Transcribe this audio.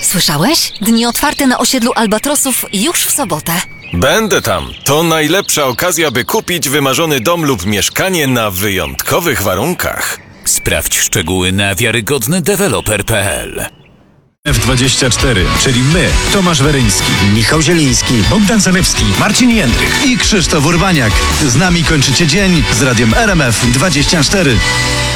Słyszałeś? Dni otwarte na osiedlu Albatrosów już w sobotę. Będę tam. To najlepsza okazja, by kupić wymarzony dom lub mieszkanie na wyjątkowych warunkach. Sprawdź szczegóły na wiarygodnydeweloper.pl. F24, czyli my, Tomasz Weryński, Michał Zieliński, Bogdan Zanewski, Marcin Jędrych i Krzysztof Urbaniak. Z nami kończycie dzień z radiem RMF24.